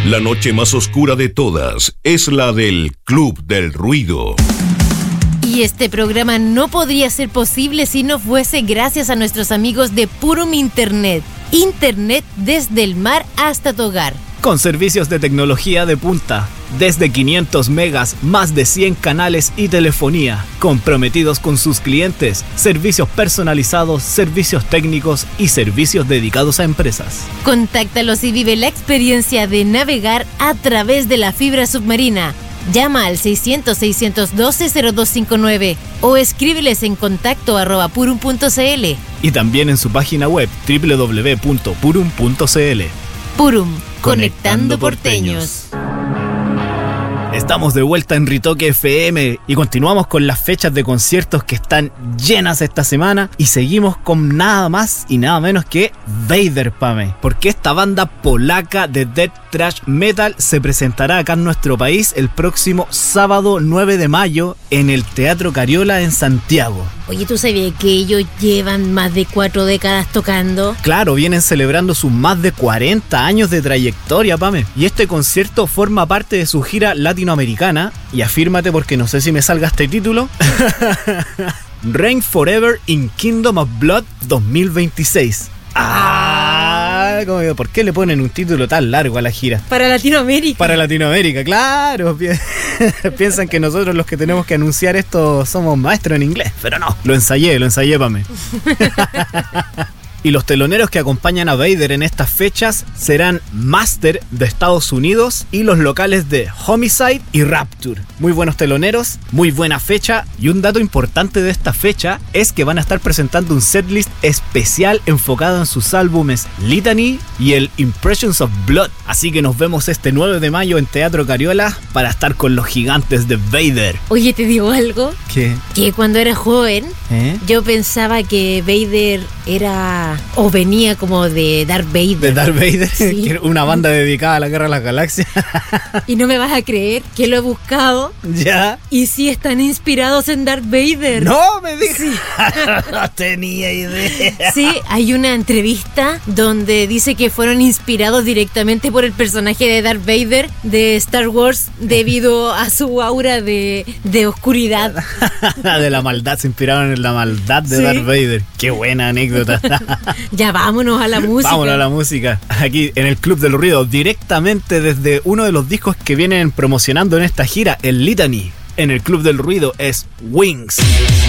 La noche más oscura de todas es la del Club del Ruido. Y este programa no podría ser posible si no fuese gracias a nuestros amigos de Purum Internet. Internet desde el mar hasta tu hogar. Con servicios de tecnología de punta, desde 500 megas, más de 100 canales y telefonía, comprometidos con sus clientes, servicios personalizados, servicios técnicos y servicios dedicados a empresas. Contáctalos y vive la experiencia de navegar a través de la fibra submarina. Llama al 600-612-0259 o escríbeles en contacto@purum.cl. Y también en su página web www.purum.cl. Purum, conectando porteños. Estamos de vuelta en Ritoque FM y continuamos con las fechas de conciertos que están llenas esta semana y seguimos con nada más y nada menos que Vader, Pame, porque esta banda polaca de death thrash metal se presentará acá en nuestro país el próximo sábado 9 de mayo en el Teatro Cariola en Santiago. Oye, ¿tú sabías que ellos llevan más de 4 décadas tocando? Claro, vienen celebrando sus más de 40 años de trayectoria, Pame. Y este concierto forma parte de su gira latinoamericana. Y afírmate porque no sé si me salga este título. Reign Forever in Kingdom of Blood 2026. ¿Por qué le ponen un título tan largo a la gira? Para Latinoamérica. Para Latinoamérica, claro. Piensan que nosotros los que tenemos que anunciar esto somos maestros en inglés, pero no. Lo ensayé, Pame. Y los teloneros que acompañan a Vader en estas fechas serán Master de Estados Unidos y los locales de Homicide y Rapture. Muy buenos teloneros, muy buena fecha, y un dato importante de esta fecha es que van a estar presentando un setlist especial enfocado en sus álbumes Litany y el Impressions of Blood. Así que nos vemos este 9 de mayo en Teatro Cariola para estar con los gigantes de Vader. Oye, ¿te digo algo? ¿Qué? Que cuando era joven, yo pensaba que Vader era... o venía como de Darth Vader. ¿De Darth Vader? Sí. Una banda dedicada a la Guerra de las Galaxias. Y no me vas a creer que lo he buscado. ¿Ya? Y sí están inspirados en Darth Vader. No me digas. Sí. No tenía idea. Sí, hay una entrevista donde dice que fueron inspirados directamente por el personaje de Darth Vader de Star Wars debido a su aura de oscuridad. De la maldad, se inspiraron en la maldad de Darth Vader. Qué buena anécdota. Ya vámonos a la música. Vámonos a la música. Aquí en el Club del Ruido, directamente desde uno de los discos que vienen promocionando en esta gira, el Litany. En el Club del Ruido es Wings.